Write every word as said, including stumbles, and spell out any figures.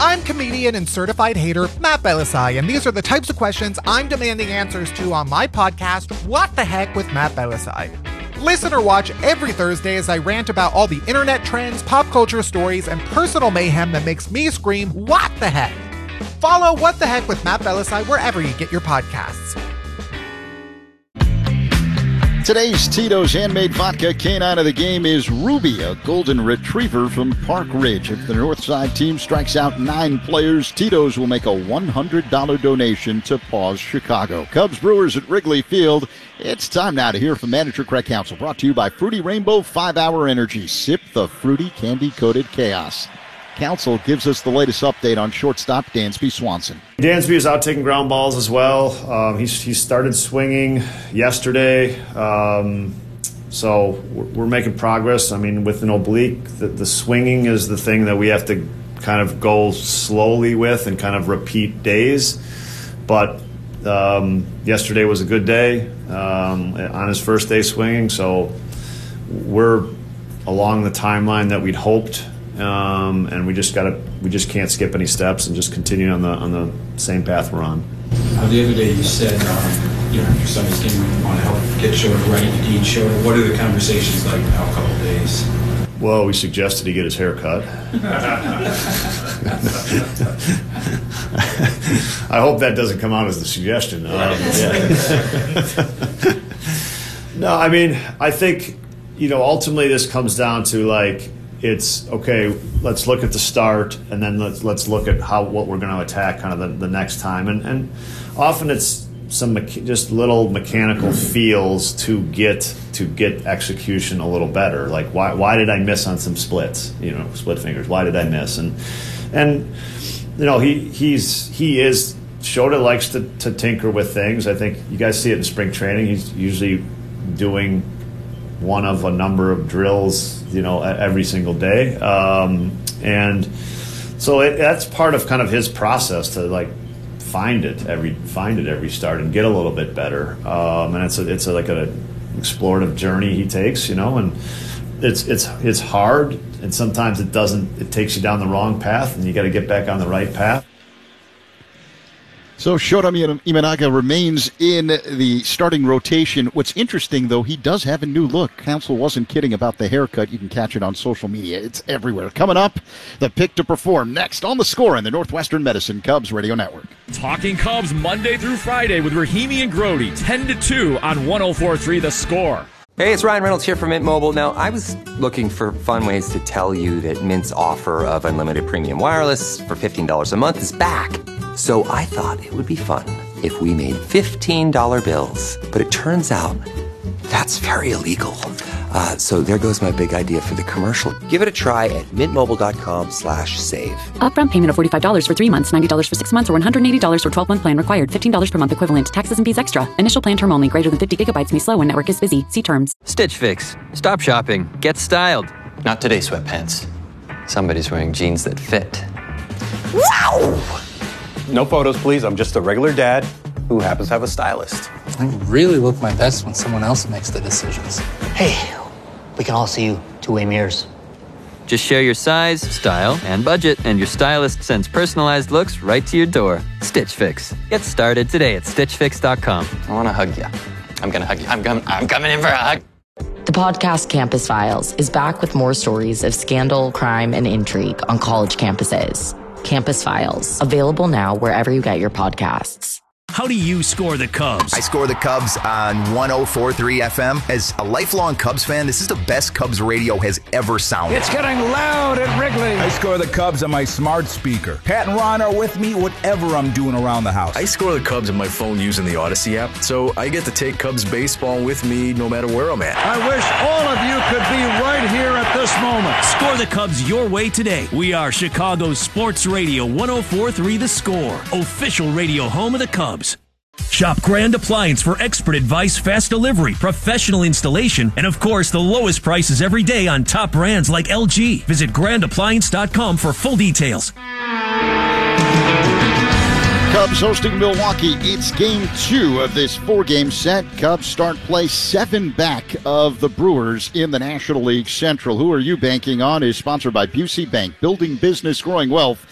I'm comedian and certified hater Matt Belisai, and these are the types of questions I'm demanding answers to on my podcast, What the Heck with Matt Belisai. Listen or watch every Thursday as I rant about all the internet trends, pop culture stories, and personal mayhem that makes me scream, what the heck? Follow What the Heck with Matt Belisai wherever you get your podcasts. Today's Tito's Handmade Vodka canine of the game is Ruby, a golden retriever from Park Ridge. If the Northside team strikes out nine players, Tito's will make a one hundred dollars donation to Paws Chicago. Cubs Brewers at Wrigley Field. It's time now to hear from manager Craig Counsell. Brought to you by Fruity Rainbow five hour Energy. Sip the fruity candy-coated chaos. Counsell gives us the latest update on shortstop Dansby Swanson. Dansby is out taking ground balls as well. Um, he's, he started swinging yesterday, um, so we're, we're making progress. I mean, with an oblique, the, the swinging is the thing that we have to kind of go slowly with and kind of repeat days. But um, yesterday was a good day um, on his first day swinging, so we're along the timeline that we'd hoped. Um, and we just got to we just can't skip any steps and just continue on the on the same path we're on. Uh, the other day you said um, you know after Sunday's game you want to help get Schroeder right, you need Schroeder. What are the conversations like now? A couple of days. Well, we suggested he get his hair cut. I hope that doesn't come out as a suggestion. Um, yeah. No, I mean I think you know ultimately this comes down to like. It's okay. Let's look at the start, and then let's let's look at how what we're going to attack kind of the, the next time. And and often it's some mecha- just little mechanical feels to get to get execution a little better. Like why why did I miss on some splits? You know, split fingers. Why did I miss? And and you know he he's he is Shota likes to to tinker with things. I think you guys see it in spring training. He's usually doing one of a number of drills, you know, every single day. Um, and so it, that's part of kind of his process to like find it every find it every start and get a little bit better. Um, and it's a, it's a, like an explorative journey he takes, you know, and it's it's it's hard, and sometimes it doesn't. It takes you down the wrong path, and you got to get back on the right path. So Shota Imanaga remains in the starting rotation. What's interesting, though, he does have a new look. Counsell wasn't kidding about the haircut. You can catch it on social media. It's everywhere. Coming up, the pick to perform next on The Score in the Northwestern Medicine Cubs Radio Network. Talking Cubs Monday through Friday with Rahimi and Grody, ten to two on one oh four point three The Score. Hey, it's Ryan Reynolds here from Mint Mobile. Now, I was looking for fun ways to tell you that Mint's offer of unlimited premium wireless for fifteen dollars a month is back. So I thought it would be fun if we made fifteen dollar bills. But it turns out that's very illegal. Uh, so there goes my big idea for the commercial. Give it a try at mintmobile.com slash save. Upfront payment of forty-five dollars for three months, ninety dollars for six months, or one hundred eighty dollars for twelve-month plan required. fifteen dollars per month equivalent. Taxes and fees extra. Initial plan term only. Greater than fifty gigabytes may slow when network is busy. See terms. Stitch Fix. Stop shopping. Get styled. Not today, sweatpants. Somebody's wearing jeans that fit. Wow! No photos, please. I'm just a regular dad who happens to have a stylist. I really look my best when someone else makes the decisions. Hey, we can all see you two-way mirrors. Just share your size, style, and budget, and your stylist sends personalized looks right to your door. Stitch Fix. Get started today at stitch fix dot com. I want to hug you. I'm going to hug you. I'm, com- I'm coming in for a hug. The podcast Campus Files is back with more stories of scandal, crime, and intrigue on college campuses. Campus Files, available now wherever you get your podcasts. How do you score the Cubs? I score the Cubs on one oh four point three F M. As a lifelong Cubs fan, this is the best Cubs radio has ever sounded. It's getting loud at Wrigley. I score the Cubs on my smart speaker. Pat and Ron are with me whatever I'm doing around the house. I score the Cubs on my phone using the Odyssey app, so I get to take Cubs baseball with me no matter where I'm at. I wish all of you could be right here at this moment. Score the Cubs your way today. We are Chicago's Sports Radio one oh four point three The Score, official radio home of the Cubs. Shop Grand Appliance for expert advice, fast delivery, professional installation, and of course the lowest prices every day on top brands like L G. Visit grand appliance dot com for full details. Cubs hosting Milwaukee. It's game two of this four-game set. Cubs start play seven back of the Brewers in the National League Central. Who Are You Banking On is sponsored by Busey Bank, building business, growing wealth.